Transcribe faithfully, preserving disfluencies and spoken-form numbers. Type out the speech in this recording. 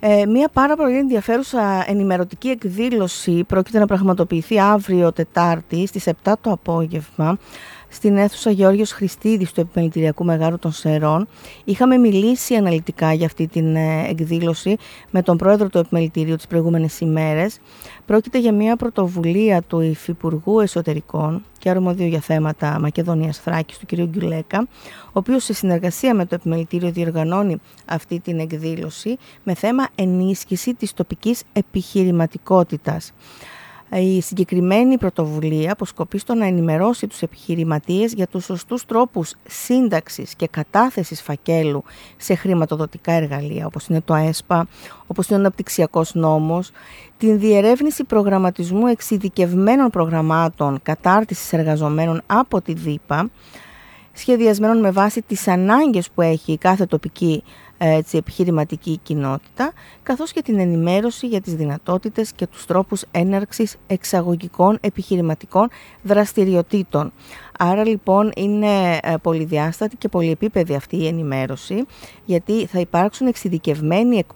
Ε, μία πάρα πολύ ενδιαφέρουσα ενημερωτική εκδήλωση πρόκειται να πραγματοποιηθεί αύριο Τετάρτη στις επτά το απόγευμα στην αίθουσα Γεώργιος Χριστίδης του Επιμελητηριακού Μεγάρου των Σερών. Είχαμε μιλήσει αναλυτικά για αυτή την εκδήλωση με τον πρόεδρο του Επιμελητηρίου τις προηγούμενες ημέρες. Πρόκειται για μια πρωτοβουλία του Υφυπουργού Εσωτερικών και αρμοδίου για θέματα Μακεδονίας Θράκης, του κ. Γκιουλέκα, ο οποίος σε συνεργασία με το Επιμελητήριο διοργανώνει αυτή την εκδήλωση με θέμα ενίσχυση της τοπικής επιχειρηματικότητας. Η συγκεκριμένη πρωτοβουλία αποσκοπεί στο να ενημερώσει τους επιχειρηματίες για τους σωστούς τρόπους σύνταξης και κατάθεσης φακέλου σε χρηματοδοτικά εργαλεία, όπως είναι το ΑΕΣΠΑ, όπως είναι ο Αναπτυξιακός Νόμος, την διερεύνηση προγραμματισμού εξειδικευμένων προγραμμάτων κατάρτισης εργαζομένων από τη ΔΥΠΑ, σχεδιασμένων με βάση τις ανάγκες που έχει κάθε τοπική έτσι, επιχειρηματική κοινότητα, καθώς και την ενημέρωση για τις δυνατότητες και τους τρόπους έναρξης εξαγωγικών επιχειρηματικών δραστηριοτήτων. Άρα λοιπόν είναι πολυδιάστατη και πολυεπίπεδη αυτή η ενημέρωση, γιατί θα υπάρξουν εξειδικευμένοι